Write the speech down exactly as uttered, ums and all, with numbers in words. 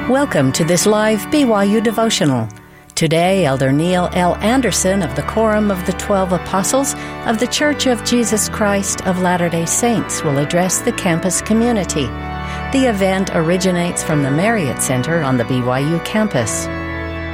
Welcome to this live B Y U devotional. Today, Elder Neil L. Anderson of the Quorum of the Twelve Apostles of the Church of Jesus Christ of Latter-day Saints will address the campus community. The event originates from the Marriott Center on the B Y U campus.